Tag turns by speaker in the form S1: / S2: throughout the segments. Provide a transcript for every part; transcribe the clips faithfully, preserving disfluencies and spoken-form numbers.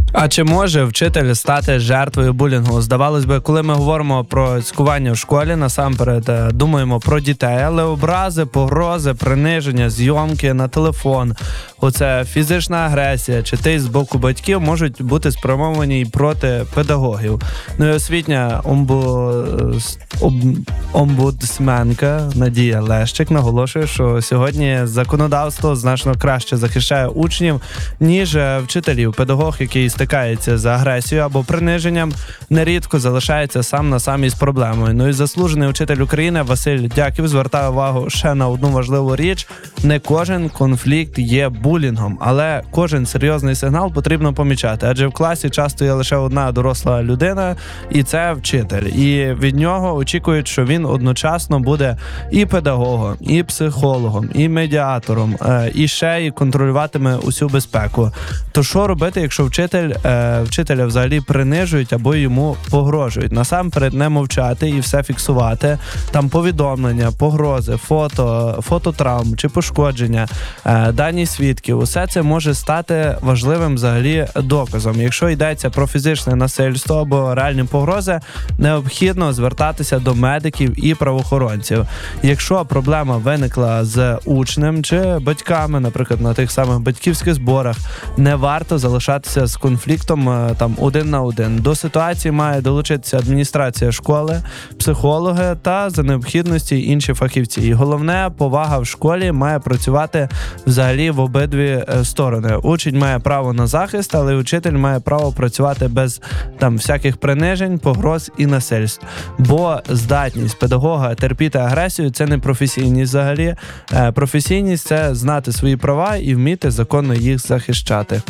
S1: А чи може вчитель стати жертвою булінгу? Здавалось би, коли ми говоримо про цькування в школі, насамперед думаємо про дітей, але образи, погрози, приниження, зйомки на телефон, оце фізична агресія чи тиск з боку батьків можуть бути спрямовані й проти педагогів. Ну і освітня омбу... об... омбудсменка Надія Лещик наголошує, що сьогодні законодавство значно краще захищає учнів, ніж вчителів. Педагог, який стикається з агресією або приниженням, нерідко залишається сам на самі з проблемою. Ну і заслужений учитель України Василь Дяків звертає увагу ще на одну важливу річ. Не кожен конфлікт є булінгом, але кожен серйозний сигнал потрібно помічати, адже в класі часто є лише одна доросла людина, і це вчитель. І від нього очікують, що він одночасно буде і педагогом, і психологом, і медіатором, і ще й контролюватиме усю безпеку. То що робити, якщо вчитель, е, вчителя взагалі принижують або йому погрожують? Насамперед не мовчати і все фіксувати. Там повідомлення, погрози, фото, фототравм чи пошкодження, е, дані свідків. Усе це може стати важливим взагалі доказом. Якщо йдеться про фізичне насильство або реальні погрози, необхідно звертатися до медиків і правоохоронців. Якщо проблема виникла з учнем чи батьками, наприклад, на тих самих батьківських зборах, не варто залишатися з конфліктом там один на один. До ситуації має долучитися адміністрація школи, психологи та за необхідності інші фахівці. І головне, повага в школі має працювати взагалі в обидві сторони. Учень має право на захист, але учитель має право працювати без там всяких принижень, погроз і насильств. Бо здатність педагога терпіти агресію – це не професійність взагалі. Професійність – це знати свої права і вміти законно їх захищати.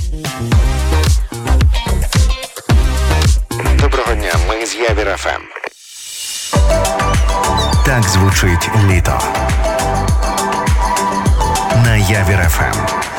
S2: Доброго дня, ми з Явір еф ем. Так звучить літо. На Явір еф ем.